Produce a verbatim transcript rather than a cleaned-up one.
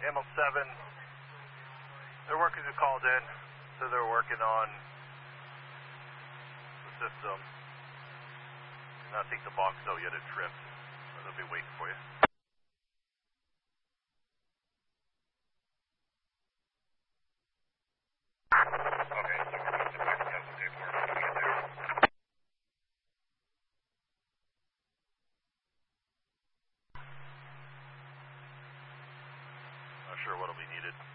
Ammo seven, their workers have called in, so they're working on the system. And I think the box though yet it tripped, so they'll be waiting for you. Okay, so we're going to back to the paperwork. What do we get there? Not sure what'll be needed.